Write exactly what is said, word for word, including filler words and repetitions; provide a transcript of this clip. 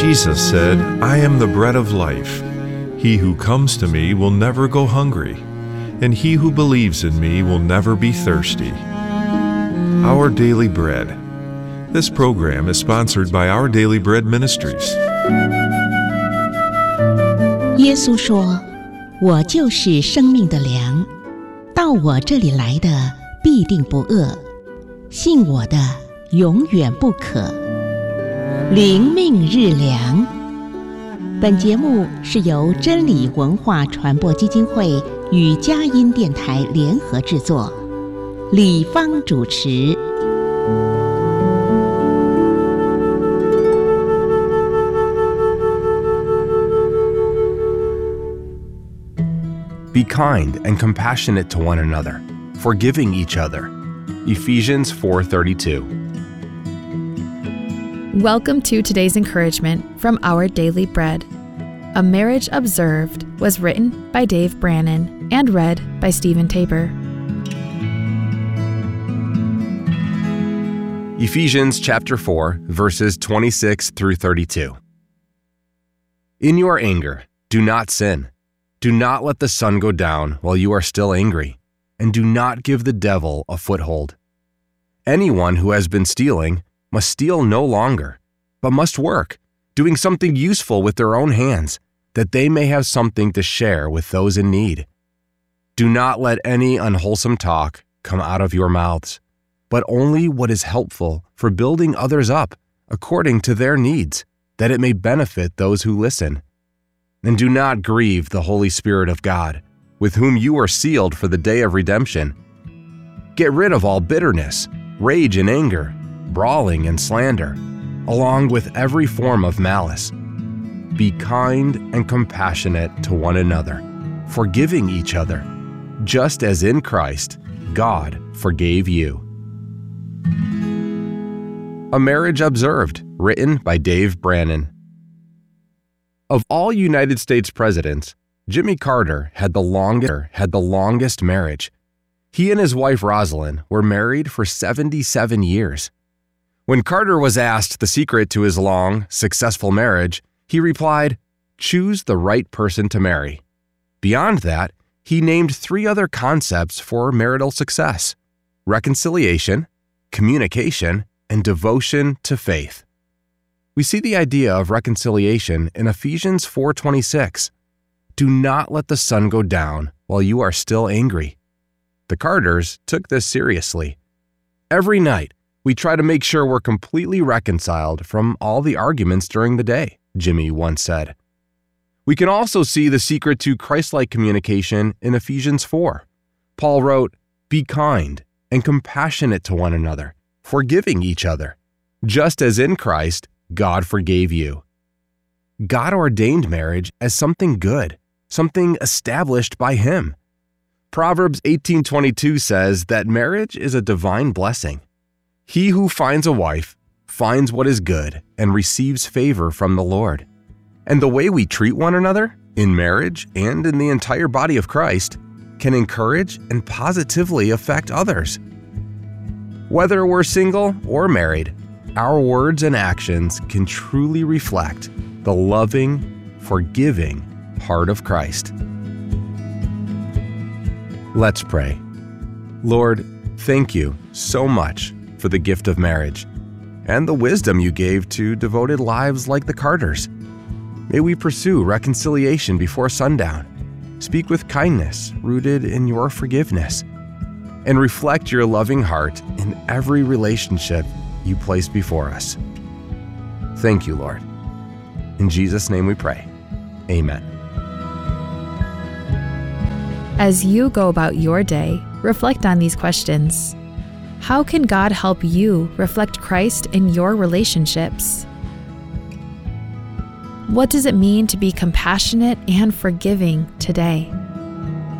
Jesus said, "I am the bread of life. He who comes to me will never go hungry, and he who believes in me will never be thirsty." Our Daily Bread. This program is sponsored by Our Daily Bread Ministries. 耶稣说：“我就是生命的粮，到我这里来的必定不饿，信我的永远不渴。”灵命日粮。本节目是由真理文化传播基金会与佳音电台联合制作，李芳主持。 Be kind and compassionate to one another, forgiving each other. Ephesians four thirty-two. Welcome to today's encouragement from Our Daily Bread. A Marriage Observed was written by Dave Brannon and read by Stephen Tabor. Ephesians chapter four, verses twenty-six through thirty-two. In your anger, do not sin. Do not let the sun go down while you are still angry, and do not give the devil a foothold. Anyone who has been stealing must steal no longer, but must work, doing something useful with their own hands, that they may have something to share with those in need. Do not let any unwholesome talk come out of your mouths, but only what is helpful for building others up according to their needs, that it may benefit those who listen. And do not grieve the Holy Spirit of God, with whom you are sealed for the day of redemption. Get rid of all bitterness, rage and anger, brawling and slander, along with every form of malice. Be kind and compassionate to one another, forgiving each other, just as in Christ God forgave you. A Marriage Observed, written by Dave Brannon. Of all United States presidents, Jimmy Carter had the longest, had the longest marriage. He and his wife Rosalind were married for seventy-seven years. When Carter was asked the secret to his long, successful marriage, he replied, "Choose the right person to marry." Beyond that, he named three other concepts for marital success: reconciliation, communication, and devotion to faith. We see the idea of reconciliation in Ephesians four twenty-six. Do not let the sun go down while you are still angry. The Carters took this seriously. Every night, we try to make sure we're completely reconciled from all the arguments during the day, Jimmy once said. We can also see the secret to Christ-like communication in Ephesians four. Paul wrote, "Be kind and compassionate to one another, forgiving each other, just as in Christ God forgave you." God ordained marriage as something good, something established by Him. Proverbs eighteen twenty-two says that marriage is a divine blessing. He who finds a wife finds what is good and receives favor from the Lord. And the way we treat one another, in marriage and in the entire body of Christ, can encourage and positively affect others. Whether we're single or married, our words and actions can truly reflect the loving, forgiving heart of Christ. Let's pray. Lord, thank you so much for the gift of marriage and the wisdom you gave to devoted lives like the Carters. May we pursue reconciliation before sundown, speak with kindness rooted in your forgiveness, and reflect your loving heart in every relationship you place before us. Thank you, Lord. In Jesus' name we pray. Amen. As you go about your day, reflect on these questions. How can God help you reflect Christ in your relationships? What does it mean to be compassionate and forgiving today?